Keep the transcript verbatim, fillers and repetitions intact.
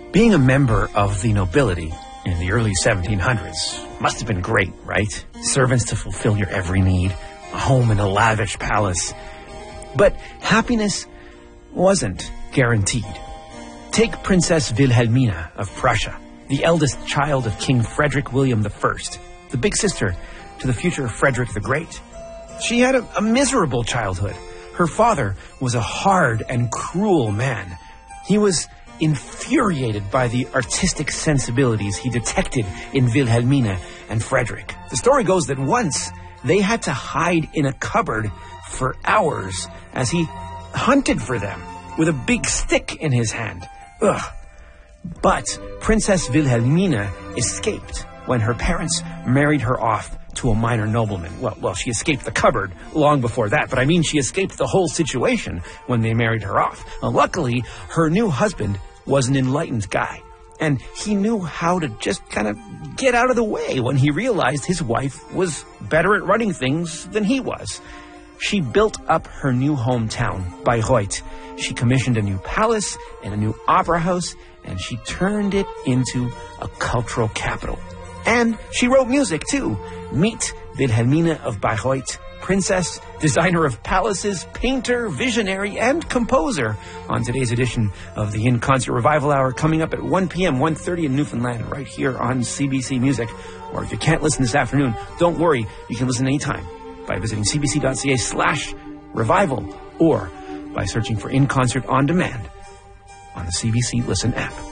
Being a member of the nobility in the early seventeen hundreds must have been great, right? Servants to fulfill your every need, a home in a lavish palace. But happiness wasn't guaranteed. Take Princess Wilhelmina of Prussia, the eldest child of King Frederick William the First, the big sister to the future Frederick the Great. She had a, a miserable childhood. Her father was a hard and cruel man. He was infuriated by the artistic sensibilities he detected in Wilhelmina and Frederick. The story goes that once they had to hide in a cupboard for hours as he hunted for them with a big stick in his hand. Ugh. But Princess Wilhelmina escaped when her parents married her off to a minor nobleman. Well, well, she escaped the cupboard long before that, but I mean she escaped the whole situation when they married her off. Now, luckily, her new husband was an enlightened guy, and he knew how to just kind of get out of the way when he realized his wife was better at running things than he was. She built up her new hometown, Bayreuth. She commissioned a new palace and a new opera house, and she turned it into a cultural capital. And she wrote music, too. Meet Wilhelmina of Bayreuth, princess, designer of palaces, painter, visionary, and composer, on today's edition of the In Concert Revival Hour, coming up at one p.m., one thirty in Newfoundland, right here on C B C Music. Or if you can't listen this afternoon, don't worry, you can listen anytime by visiting cbc.ca slash revival or by searching for In Concert On Demand on the C B C Listen app.